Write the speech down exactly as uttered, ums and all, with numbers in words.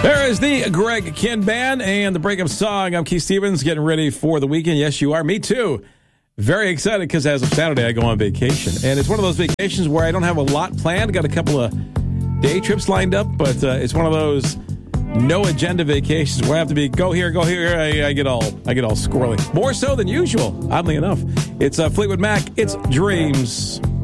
There is the Greg Kihn Band and the breakup song. I'm Keith Stevens, getting ready for the weekend. Yes, you are. Me too. Very excited because as of Saturday, I go on vacation. And it's one of those vacations where I don't have a lot planned. Got a couple of day trips lined up, but uh, it's one of those no agenda vacations where I have to be go here, go here. I, I get all I get all squirrely. More so than usual, oddly enough. It's uh, Fleetwood Mac. It's Dreams.